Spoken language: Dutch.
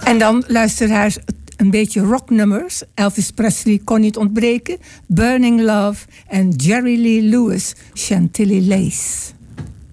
En dan luisteraars een beetje rocknummers. Elvis Presley kon niet ontbreken. Burning Love en Jerry Lee Lewis, Chantilly Lace.